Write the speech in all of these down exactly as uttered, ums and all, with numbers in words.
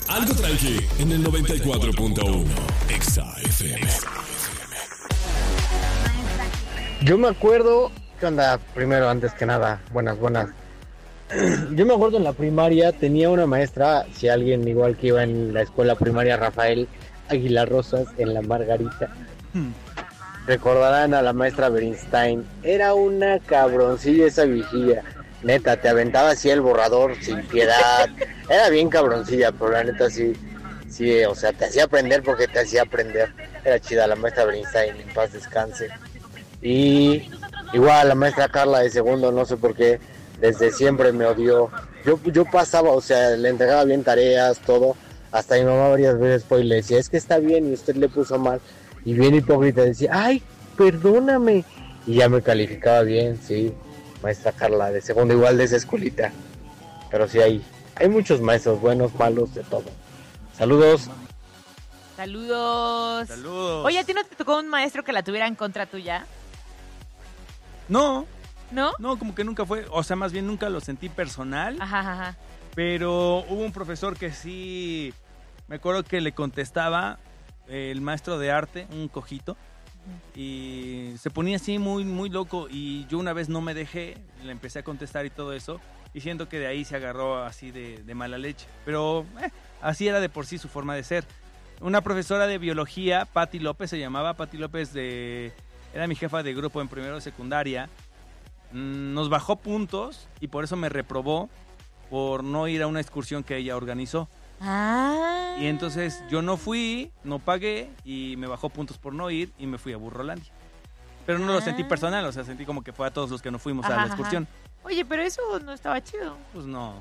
Algo tranqui en el noventa y cuatro punto uno. Exa F M. Yo me acuerdo, ¿qué onda? Primero, antes que nada, buenas, buenas. Yo me acuerdo en la primaria, tenía una maestra, si alguien igual que iba en la escuela primaria Rafael Aguilar Rosas, en la Margarita. Hmm. Recordarán a la maestra Bernstein, era una cabroncilla esa vigía. Neta, te aventaba así el borrador sin piedad. Era bien cabroncilla, pero la neta sí, sí, o sea, te hacía aprender porque te hacía aprender. Era chida la maestra Bernstein, en paz descanse. Y igual la maestra Carla de segundo, no sé por qué, desde siempre me odió. Yo, yo pasaba, o sea, le entregaba bien tareas, todo. Hasta mi mamá varias veces fue y le decía, es que está bien y usted le puso mal. Y bien hipócrita decía, ay, perdóname. Y ya me calificaba bien, sí. Maestra Carla de segundo, igual de esa escuelita. Pero sí hay, hay muchos maestros buenos, malos, de todo. Saludos. Saludos. Saludos. Oye, ¿a ti no te tocó un maestro que la tuviera en contra tuya? No. ¿No? No, como que nunca fue, o sea, más bien nunca lo sentí personal. Ajá, ajá. Pero hubo un profesor que sí, me acuerdo que le contestaba, el maestro de arte, un cojito. Y se ponía así muy, muy loco y yo una vez no me dejé, le empecé a contestar y todo eso, y siento que de ahí se agarró así de, de mala leche. Pero eh, así era de por sí su forma de ser. Una profesora de biología, Patti López se llamaba, Patti López de, era mi jefa de grupo en primero de secundaria, mm, nos bajó puntos y por eso me reprobó por no ir a una excursión que ella organizó. Ah. Y entonces yo no fui, no pagué y me bajó puntos por no ir y me fui a Burrolandia. Pero no ah. lo sentí personal, o sea, sentí como que fue a todos los que no fuimos ajá, a la excursión. Ajá. Oye, pero eso no estaba chido. Pues no.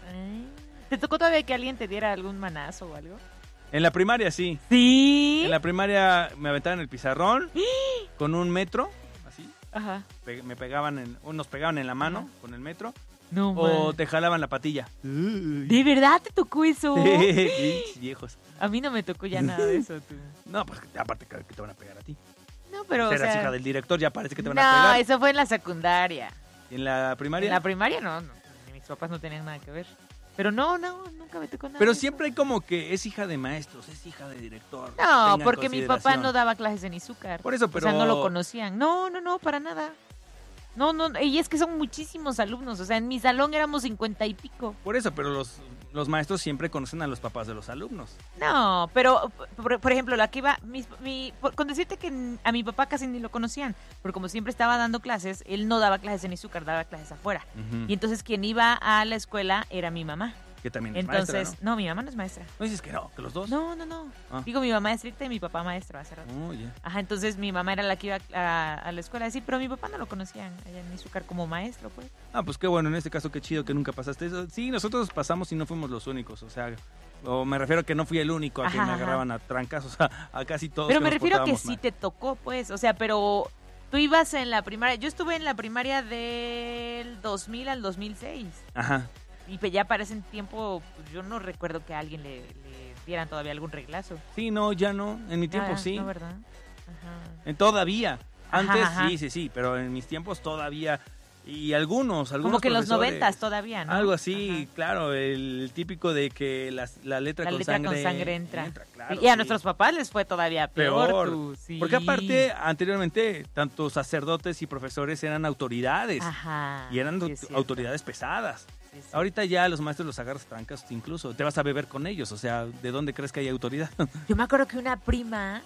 ¿Te tocó todavía que alguien te diera algún manazo o algo? En la primaria sí. ¿Sí? En la primaria me aventaban el pizarrón con un metro, así. Ajá. Pe- me pegaban, en, nos pegaban en la mano ajá. con el metro. No, o man. te jalaban la patilla. ¿De verdad te tocó eso? Sí, viejos. A mí no me tocó ya nada de eso. Tú. No, pues aparte que te van a pegar a ti. No, pero o sea, o sea, eras hija del director, ya parece que te van no, a pegar. No, eso fue en la secundaria. ¿Y en la primaria? En la primaria no, no. Mis papás no tenían nada que ver. Pero no, no, nunca me tocó nada. Pero siempre hay como que es hija de maestros, es hija de director. No, porque mi papá no daba clases en Izúcar. Por eso, pero... O sea, no lo conocían. No, no, no, para nada. No, no, y es que son muchísimos alumnos, o sea, en mi salón éramos cincuenta y pico. Por eso, pero los, los maestros siempre conocen a los papás de los alumnos. No, pero, por, por ejemplo, la que iba, mi, mi, por, con decirte que a mi papá casi ni lo conocían, porque como siempre estaba dando clases, él no daba clases en Izúcar, daba clases afuera. Uh-huh. Y entonces quien iba a la escuela era mi mamá. Que también es entonces, maestra, ¿no? no, mi mamá no es maestra. ¿No dices que no? ¿Que los dos? No, no, no. Ah. Digo, mi mamá es estricta y mi papá maestro hace rato. Oh, yeah. Ajá, entonces mi mamá era la que iba a, a la escuela, sí, pero mi papá no lo conocían allá en Izúcar como maestro, pues. Ah, pues qué bueno, en este caso qué chido que nunca pasaste eso. Sí, nosotros pasamos y no fuimos los únicos, o sea, o me refiero a que no fui el único a ajá, que me agarraban a trancas, o sea, a casi todos. Pero que me refiero a que mal. sí te tocó, pues, o sea, pero tú ibas en la primaria, yo estuve en la primaria del dos mil al dos mil seis. Ajá. Y pues ya para ese tiempo, pues yo no recuerdo que a alguien le, le dieran todavía algún reglazo. Sí, no, ya no. En mi tiempo ah, sí. No, ¿verdad? Ajá. En todavía. Antes ajá, ajá. sí, sí, sí, pero en mis tiempos todavía. Y algunos, algunos como que en los noventas todavía, ¿no? Algo así, ajá. Claro, el típico de que la, la letra, la con, letra sangre con sangre entra. entra claro, y a sí. nuestros papás les fue todavía peor. peor. Tú, sí. Porque aparte, anteriormente, tanto sacerdotes y profesores eran autoridades. Ajá. Y eran sí, autoridades pesadas. Sí, sí. Ahorita ya los maestros los agarras trancas, incluso te vas a beber con ellos, o sea, ¿de dónde crees que hay autoridad? Yo me acuerdo que una prima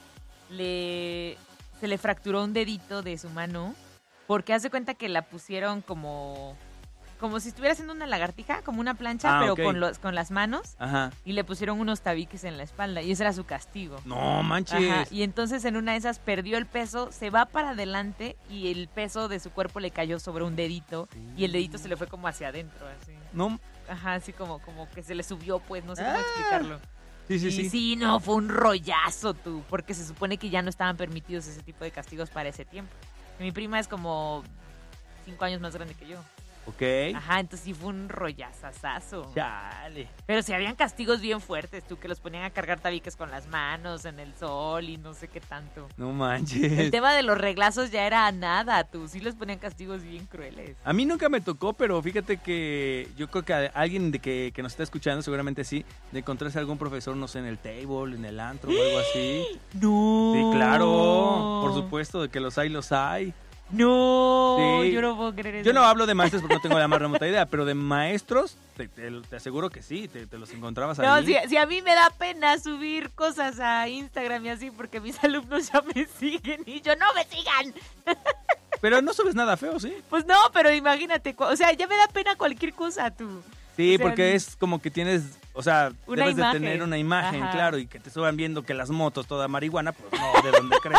le se le fracturó un dedito de su mano porque hace cuenta que la pusieron como como si estuviera haciendo una lagartija, como una plancha, ah, pero okay. con los con las manos. Ajá. Y le pusieron unos tabiques en la espalda y ese era su castigo. No manches. Ajá. Y entonces en una de esas perdió el peso, se va para adelante y el peso de su cuerpo le cayó sobre un dedito sí. y el dedito se le fue como hacia adentro, así. No. Ajá, así como como que se le subió, pues, no sé cómo ah. explicarlo. Sí, sí, y sí. Sí, no, fue un rollazo tú, porque se supone que ya no estaban permitidos ese tipo de castigos para ese tiempo. Mi prima es como cinco años más grande que yo. Ok. Ajá, entonces sí fue un rollazazazo. Chale. Pero sí habían castigos bien fuertes, tú, que los ponían a cargar tabiques con las manos en el sol y no sé qué tanto. No manches. El tema de los reglazos ya era nada, tú. Sí les ponían castigos bien crueles. A mí nunca me tocó, pero fíjate que yo creo que a alguien de que, que nos está escuchando seguramente sí, de encontrarse algún profesor, no sé, en el table, en el antro o algo así. ¡No! Sí, claro. Por supuesto, de que los hay, los hay. No, Sí. yo no puedo creer eso. Yo no hablo de maestros porque no tengo la más remota idea, pero de maestros, te, te- te aseguro que sí, te, te los encontrabas No, ahí. si, si a mí me da pena subir cosas a Instagram y así porque mis alumnos ya me siguen y yo, ¡no me sigan! Pero no subes nada feo, ¿sí? Pues no, pero imagínate, cu- o sea, ya me da pena cualquier cosa, tú. Sí, O sea, porque es como que tienes, o sea, Una debes imagen. de tener una imagen, Ajá. claro, y que te suban viendo que las motos toda marihuana, pues no, ¿de dónde crees?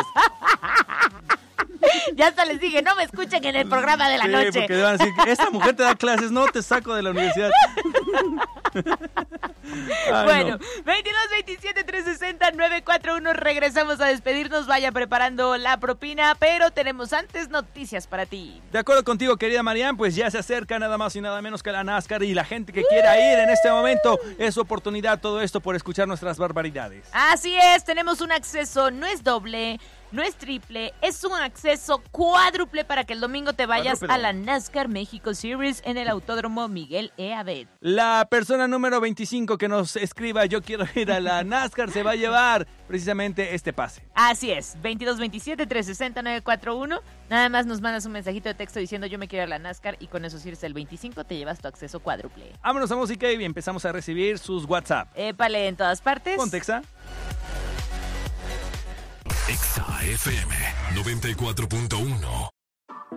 Ya hasta les dije, no me escuchen en el programa de la Sí, noche. porque van a decir, esta mujer te da clases, no, te saco de la universidad. Ay, Bueno, no. veintidós veintisiete trescientos sesenta nueve cuatro uno, regresamos a despedirnos, vaya preparando la propina, pero tenemos antes noticias para ti. De acuerdo contigo, querida Marian, pues ya se acerca nada más y nada menos que la NASCAR y la gente que quiera ir en este momento es su oportunidad, todo esto por escuchar nuestras barbaridades. Así es, tenemos un acceso, no es doble, no es triple, es un acceso cuádruple para que el domingo te vayas Cuádruple. a la NASCAR México Series en el Autódromo Miguel E. Abed. La persona número veinticinco que nos escriba yo quiero ir a la NASCAR se va a llevar precisamente este pase. Así es, veintidós veintisiete trescientos sesenta nueve cuatro uno. Nada más nos mandas un mensajito de texto diciendo yo me quiero ir a la NASCAR y con eso si eres el veinticinco te llevas tu acceso cuádruple. Vámonos a música y empezamos a recibir sus WhatsApp. Épale, en todas partes. Contexa. Exa F M noventa y cuatro punto uno.